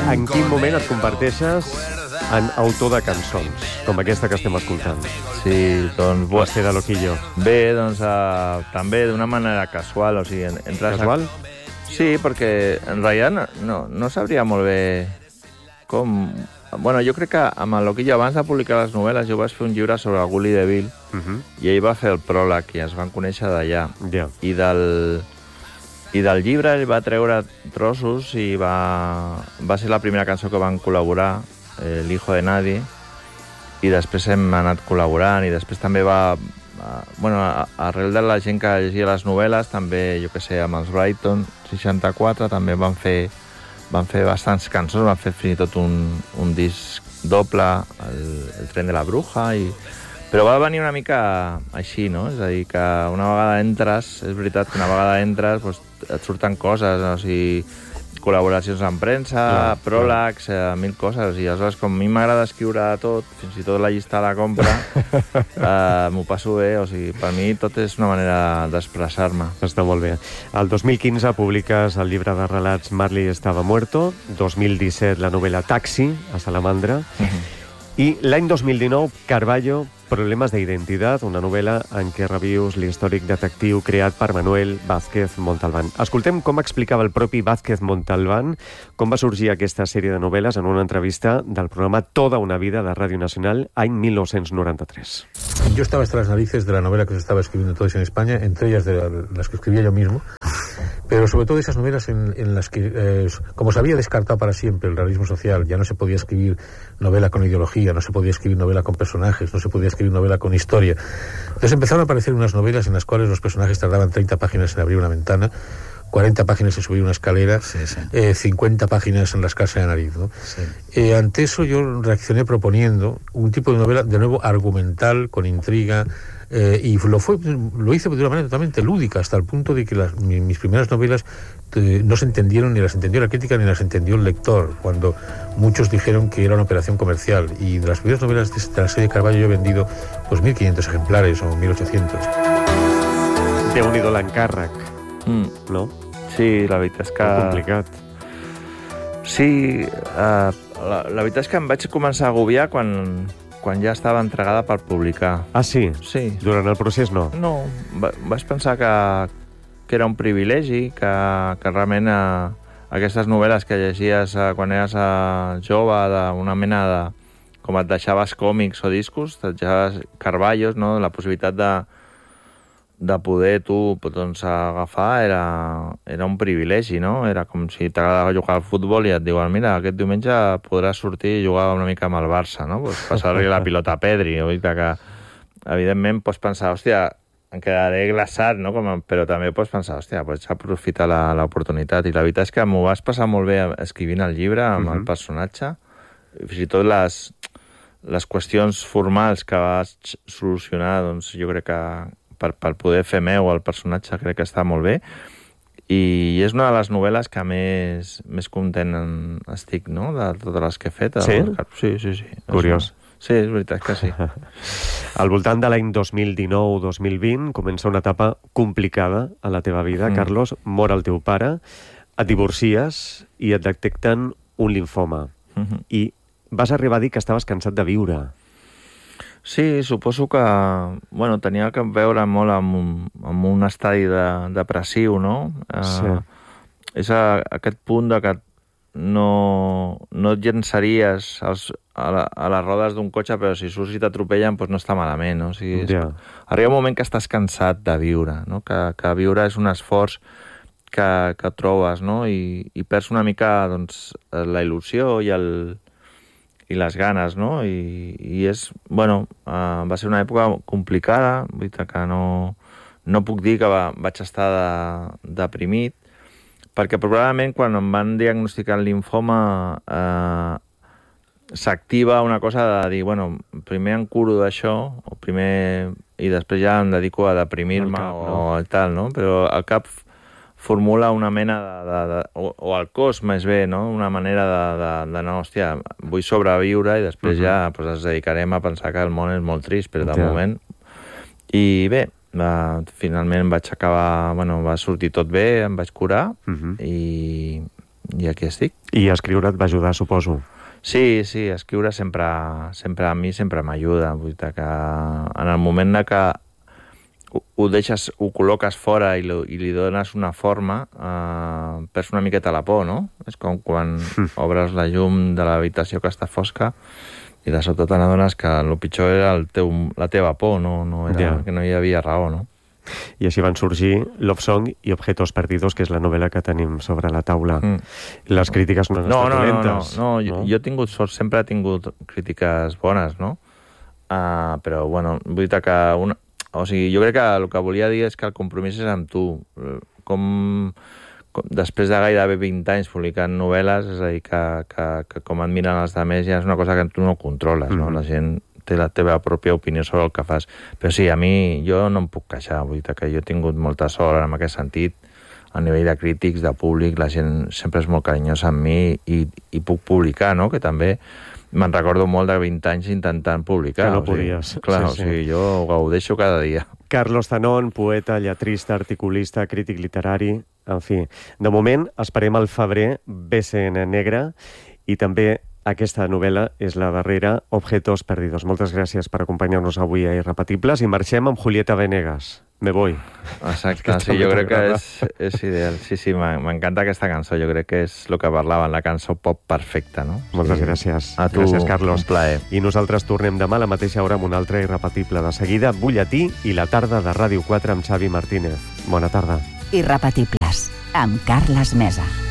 en quin moment et converteixes en autor de cançons, com aquesta que estem escoltant? Sí, doncs... Bosque de Loquillo. Bé, doncs també d'una manera casual, o sigui... Casual? Sí, perquè en realitat no sabria molt bé com... Bueno, jo crec que amb el Loquillo, abans de publicar les novel·les, jo vaig fer un llibre sobre el Gully de Vil, i ell va fer el pròleg, i es van conèixer d'allà. Yeah. I del llibre ell va treure trossos i va ser la primera cançó que van col·laborar, l'Hijo de Nadie, i després hem anat col·laborant, i després també arrel de la gent que llegia les novel·les, també, jo què sé, amb els Brighton 64, també van fer bastants cançons, van fer fins i tot un disc doble, el Tren de la Bruja, però va venir una mica així, no? És a dir, que una vegada entres, és veritat que una vegada entres doncs, et surten coses, o sigui, col·laboracions amb premsa, pròlegs, mil coses, i aleshores, com a mi m'agrada escriure tot, fins i tot la llista de la compra, m'ho passo bé, o sigui, per mi tot és una manera d'expressar-me. Està molt bé. El 2015 publiques el llibre de relats Marley estava muerto, 2017 la novel·la Taxi, a Salamandra, i l'any 2019, Carballo, Problemes d'identitat, una novel·la en què revius l'històric detectiu creat per Manuel Vázquez Montalbán. Escoltem com explicava el propi Vázquez Montalbán com va sorgir aquesta sèrie de novel·les en una entrevista del programa Toda una vida de Ràdio Nacional, any 1993. Yo estaba hasta las narices de la novela que se estaba escribiendo entonces en España, entre ellas de las que escribía yo mismo, pero sobre todo esas novelas en las que, como se había descartado para siempre el realismo social, ya no se podía escribir novela con ideología, no se podía escribir novela con personajes, no se podía escribir novela con historia. Entonces empezaron a aparecer unas novelas en las cuales los personajes tardaban 30 páginas en abrir una ventana, 40 páginas en subir una escalera, 50 páginas en rascarse la nariz, ¿no? Sí. Ante eso yo reaccioné proponiendo un tipo de novela, de nuevo, argumental, con intriga, y lo hice de una manera totalmente lúdica, hasta el punto de que mis primeras novelas no se entendieron, ni las entendió la crítica, ni las entendió el lector, cuando muchos dijeron que era una operación comercial. Y de las primeras novelas de la serie Carballo yo he vendido pues 1.500 ejemplares o 1.800. Déu-n'hi-do l'encàrrec, no? Sí, la veritat és que... Molt complicat. Sí, la veritat és que em vaig començar a agobiar quan ja estava entregada per publicar. Ah, sí? Sí. Durant el procés no? No, vaig pensar que era un privilegi, que realment aquestes novel·les que llegies quan eres jove, d'una mena de... com et deixaves còmics o discos, et deixaves Carballos, no? La possibilitat de poder tu doncs, agafar era un privilegi, no? Era com si t'agradava jugar al futbol i et diuen mira, aquest diumenge podràs sortir i jugar una mica amb el Barça, no? Pues passar-li la pilota a Pedri, o que evidentment pots pensar, hòstia, em quedaré glaçat, no? Però també pots pensar, hòstia, pots aprofitar l'oportunitat. I la veritat és que m'ho vas passar molt bé escrivint el llibre amb el personatge, fins i tot les qüestions formals que vas solucionar, doncs jo crec que per poder fer meu el personatge crec que està molt bé, i és una de les novel·les que més content estic, no?, de totes les que he fet. Sí? Sí. Curiós. Sí, és veritat que sí. Al voltant de l'any 2019-2020 comença una etapa complicada a la teva vida, Carlos. Mor el teu pare, et divorcies i et detecten un linfoma. I vas arribar a dir que estaves cansat de viure. Sí, suposo que tenia que veure molt amb un estadi depressiu, no? Sí. És aquest punt de que no et llançaries a les rodes d'un cotxe, però si surts i t'atropellen doncs no està malament, no? O sigui, arriba un moment que estàs cansat de viure, no? Que viure és un esforç que trobes, no? I perds una mica doncs, la il·lusió i les ganes, no? I és, va ser una època complicada, vull dir que no puc dir que vaig estar deprimit, perquè probablement quan em van diagnosticar el linfoma s'activa una cosa de dir, primer em curo d'això, i després ja em dedico a deprimir-me o tal, no? Però el cap formula una mena o el cos més bé, no? Una manera de no, hòstia, vull sobreviure i després ja ens dedicarem a pensar que el món és molt trist, però de moment... I bé, finalment vaig acabar... va sortir tot bé, em vaig curar i aquí estic. I escriure et va ajudar, suposo. Sí, escriure sempre a mi sempre m'ajuda. Vull dir que en el moment que ho deixes, ho col·loques fora i li dones una forma, perds una miqueta la por, no? És com quan obres la llum de l'habitació que està fosca i de sobte te n'adones que el pitjor era la teva por, no era que no hi havia raó, no? I així van sorgir Love Song i Objetos Perdidos, que és la novel·la que tenim sobre la taula. Les crítiques no han estat dolentes. No, jo he tingut sort, sempre he tingut crítiques bones, no? Però, bueno, vull dir que o sigui, jo crec que el que volia dir és que el compromís és amb tu. Com després de gairebé 20 anys publicant novel·les, és a dir, que com et miren els altres ja és una cosa que tu no controles, no? La gent té la teva pròpia opinió sobre el que fas. Però sí, a mi, jo no em puc queixar, vull dir que jo he tingut molta sort en aquest sentit, a nivell de crítics, de públic, la gent sempre és molt carinyosa amb mi i puc publicar, no? Que també me'n recordo molt de 20 anys intentant publicar. Que no podies. Clar, sí. O sigui, jo ho gaudeixo cada dia. Carlos Zanón, poeta, lletrista, articulista, crític literari, en fi. De moment, esperem el febrer, BCN Negre, i també aquesta novel·la és la darrera, Objetos Perdidos. Moltes gràcies per acompanyar-nos avui a Irrepetibles i marxem amb Julieta Venegas. Me voy. Exacte, sí, jo crec que és ideal. Sí, m'encanta aquesta cançó. Jo crec que és el que parlaven, la cançó pop perfecta, no? Moltes gràcies. A tu, gràcies, Carlos. Un plaer. I nosaltres tornem demà a la mateixa hora amb un altre Irrepetible. De seguida, Butlletí i la tarda de Ràdio 4 amb Xavi Martínez. Bona tarda. Irrepetibles, amb Carles Mesa.